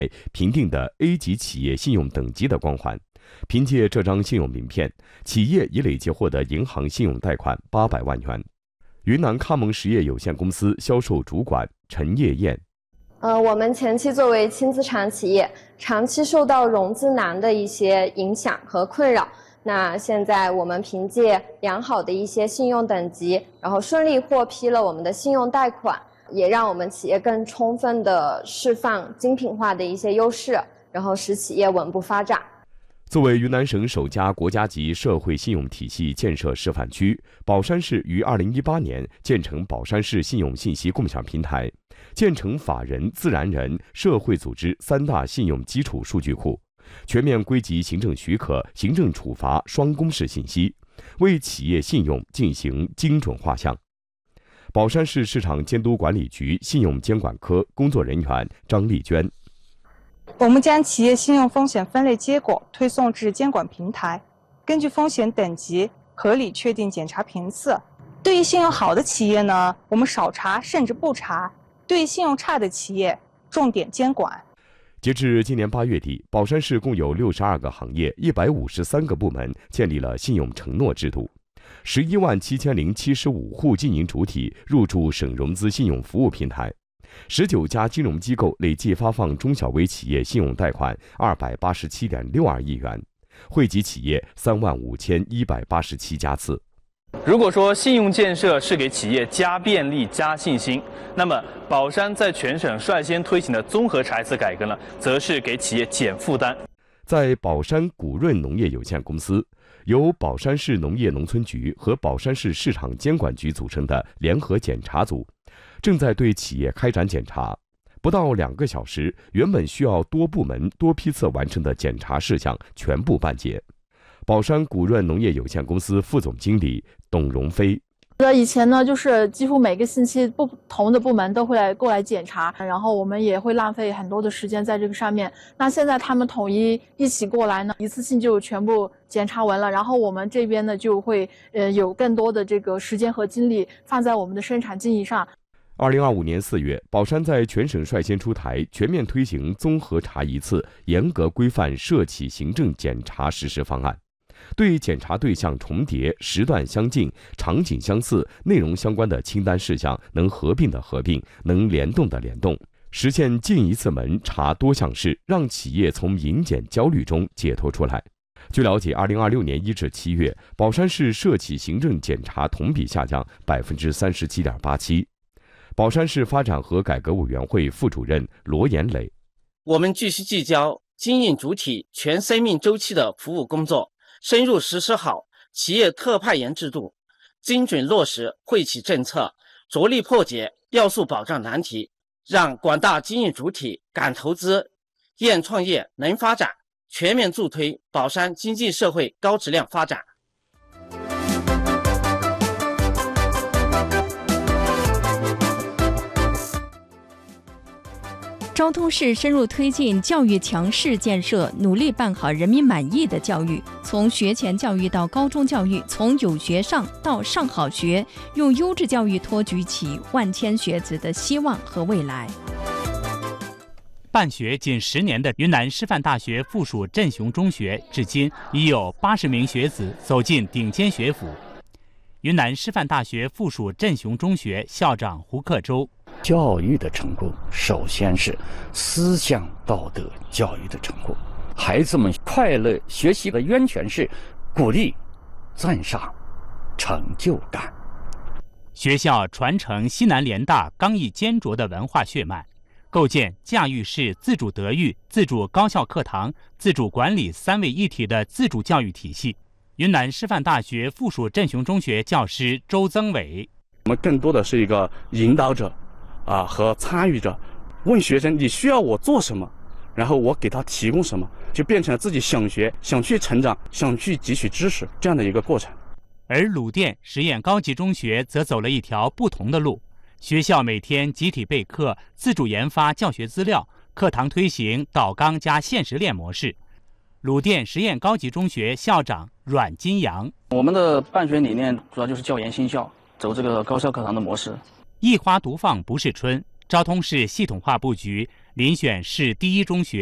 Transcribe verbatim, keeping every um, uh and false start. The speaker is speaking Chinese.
评定的 A 级企业信用等级的光环。凭借这张信用名片，企业已累计获得银行信用贷款八百万元。云南康盟实业有限公司销售主管陈叶燕。 呃，我们前期作为轻资产企业，长期受到融资难的一些影响和困扰。那现在我们凭借良好的一些信用等级，然后顺利获批了我们的信用贷款，也让我们企业更充分的释放精品化的一些优势，然后使企业稳步发展。 作为云南省首家国家级社会信用体系建设示范区，保山市于二零一八年建成保山市信用信息共享平台，建成法人、自然人、社会组织三大信用基础数据库，全面归集行政许可、行政处罚双公示信息，为企业信用进行精准画像。保山市市场监督管理局信用监管科工作人员张丽娟。 我们将企业信用风险分类结果推送至监管平台，根据风险等级合理确定检查频次。对于信用好的企业呢，我们少查甚至不查；对于信用差的企业，重点监管。 截至今年八月底，保山市共有六十二个行业、一百五十三个部门建立了信用承诺制度，十一万七千零七十五户经营主体入驻省融资信用服务平台。十九家金融机构累计发放中小微企业信用贷款二百八十七点六二亿元，惠及企业三万五千一百八十七家次。 如果说信用建设是给企业加便利、加信心，那么保山在全省率先推行的综合查一次改革呢，则是给企业减负担。 在保山古润农业有限公司，由保山市农业农村局和保山市市场监管局组成的联合检查组，正在对企业开展检查。不到两个小时，原本需要多部门多批次完成的检查事项全部办结。保山古润农业有限公司副总经理董荣飞。 以前呢，就是几乎每个星期不同的部门都会来过来检查，然后我们也会浪费很多的时间在这个上面。那现在他们统一一起过来呢，一次性就全部检查完了，然后我们这边呢就会呃有更多的这个时间和精力放在我们的生产经营上。 二零二五年四月，保山在全省率先出台全面推行综合查一次、严格规范涉企行政检查实施方案。对检查对象重叠、时段相近、场景相似、内容相关的清单事项能合并的合并，能联动的联动，实现进一次门查多项事，让企业从营检焦虑中解脱出来。据了解，二零二六年一至七月，保山市涉企行政检查同比下降百分之三十七点八七。保山市发展和改革委员会副主任罗延磊： 我们继续聚焦经营主体全生命周期的服务工作，深入实施好企业特派员制度，精准落实惠企政策，着力破解要素保障难题，让广大经营主体敢投资、愿创业、能发展，全面助推保山经济社会高质量发展。 昭通市深入推进教育强市建设，努力办好人民满意的教育。从学前教育到高中教育，从有学上到上好学，用优质教育托举起万千学子的希望和未来。 办学仅十年的云南师范大学附属镇雄中学，至今已有八十名学子走进顶尖学府。云南师范大学附属镇雄中学校长胡克洲： 教育的成功，首先是思想道德教育的成功。孩子们快乐学习的源泉是鼓励、赞赏、成就感。 学校传承西南联大刚毅坚卓的文化血脉，构建驾驭式自主德育、自主高校课堂、自主管理三位一体的自主教育体系。云南师范大学附属镇雄中学教师周增伟： 我们更多的是一个引导者啊和参与者，问学生你需要我做什么，然后我给他提供什么，就变成了自己想学、想去成长、想去汲取知识这样的一个过程。 而鲁甸实验高级中学则走了一条不同的路，学校每天集体备课，自主研发教学资料，课堂推行导纲加现实练模式。鲁甸实验高级中学校长阮金阳： 我们的办学理念主要就是教研新校，走这个高校课堂的模式。 一花独放不是春，昭通市系统化布局遴选市第一中学。